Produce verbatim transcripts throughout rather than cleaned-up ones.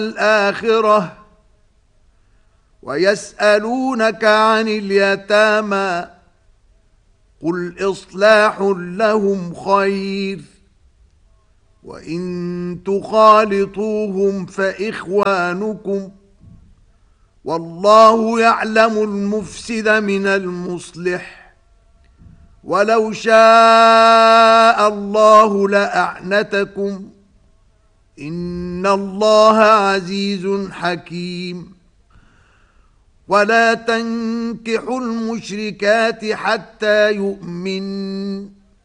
الآخرة ويسألونك عن اليتامى قل إصلاح لهم خير وإن تخالطوهم فإخوانكم والله يعلم المفسد من المصلح ولو شاء الله لأعنتكم إن الله عزيز حكيم ولا تنكحوا المشركات حتى يؤمن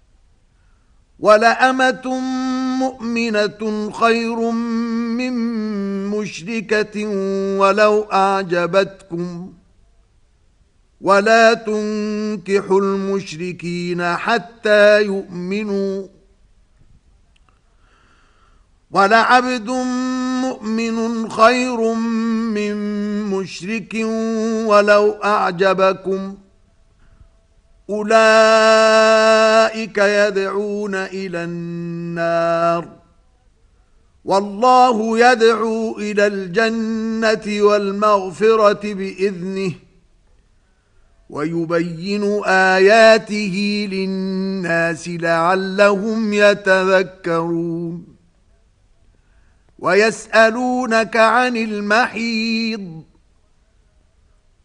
ولأمة مؤمنة خير من مشركة ولو أعجبتكم ولا تنكحوا المشركين حتى يؤمنوا ولعبد مؤمن خير من مشرك ولو أعجبكم أولئك يدعون إلى النار والله يدعو إلى الجنة والمغفرة بإذنه ويبين آياته للناس لعلهم يتذكرون ويسألونك عن المحيض